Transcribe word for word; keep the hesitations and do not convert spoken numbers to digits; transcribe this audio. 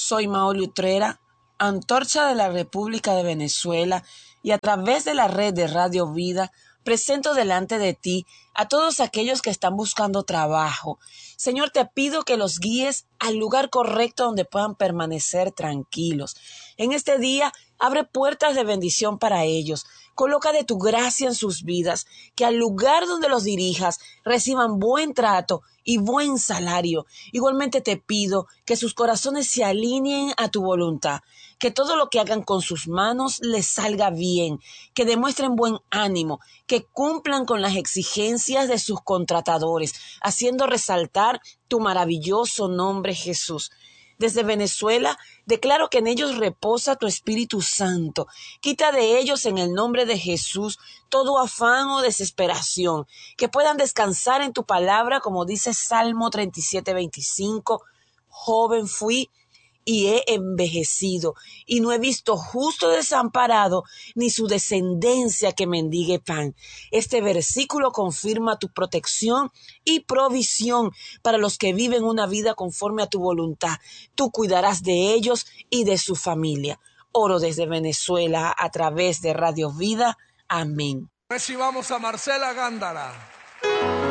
Soy Maoli Utrera, antorcha de la República de Venezuela, y a través de la red de Radio Vida presento delante de ti a todos aquellos que están buscando trabajo. Señor, te pido que los guíes al lugar correcto donde puedan permanecer tranquilos. En este día, abre puertas de bendición para ellos. Coloca de tu gracia en sus vidas, que al lugar donde los dirijas reciban buen trato y buen salario. Igualmente te pido que sus corazones se alineen a tu voluntad, que todo lo que hagan con sus manos les salga bien, que demuestren buen ánimo, que cumplan con las exigencias de sus contratadores, haciendo resaltar tu maravilloso nombre, Jesús. Desde Venezuela, declaro que en ellos reposa tu Espíritu Santo. Quita de ellos en el nombre de Jesús todo afán o desesperación. Que puedan descansar en tu palabra, como dice Salmo treinta y siete, veinticinco. Joven fui y he envejecido, y no he visto justo desamparado, ni su descendencia que mendigue pan. Este versículo confirma tu protección y provisión para los que viven una vida conforme a tu voluntad. Tú cuidarás de ellos y de su familia. Oro desde Venezuela a través de Radio Vida. Amén. Recibamos a Marcela Gándara.